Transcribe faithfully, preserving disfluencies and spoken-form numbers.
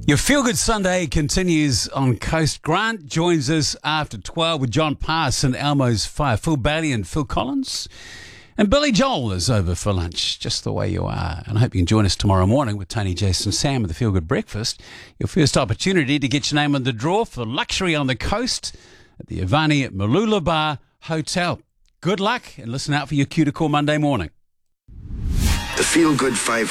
Your Feel Good Sunday continues on Coast. Grant joins us after twelve with John Pass and Elmo's Fire. Phil Bailey and Phil Collins. And Billy Joel is over for lunch, just the way you are. And I hope you can join us tomorrow morning with Tony, Jason, Sam with the Feel Good Breakfast. Your first opportunity to get your name on the draw for luxury on the coast at the Ivani at Malula Bar Hotel. Good luck and listen out for your cue to call Monday morning. The Feel Good five